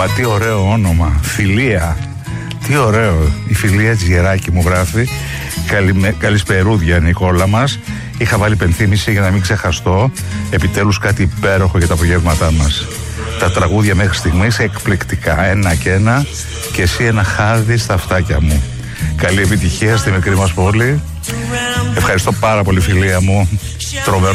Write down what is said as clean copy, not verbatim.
Μα τι ωραίο όνομα, Φιλία. Τι ωραίο, η Φιλία της Γεράκη μου γράφει. Καλησπερούδια Νικόλα μας. Είχα βάλει πενθύμηση για να μην ξεχαστώ. Επιτέλους κάτι υπέροχο για τα απογεύματά μας. Τα τραγούδια μέχρι στιγμής εκπληκτικά, ένα και ένα, και εσύ ένα χάδι στα αυτάκια μου. Καλή επιτυχία στη μικρή μας πόλη. Ευχαριστώ πάρα πολύ, Φιλία μου. Τρομερό